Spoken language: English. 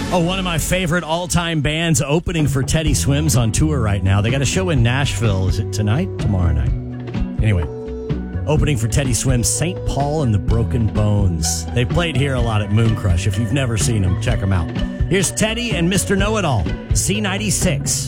Oh, one of my favorite all-time bands opening for Teddy Swims on tour right now. They got a show in Nashville. Is it tonight? Tomorrow night. Anyway, opening for Teddy Swims, St. Paul and the Broken Bones. They played here a lot at Moon Crush. If you've never seen them, check them out. Here's Teddy and Mr. Know-It-All, Z96.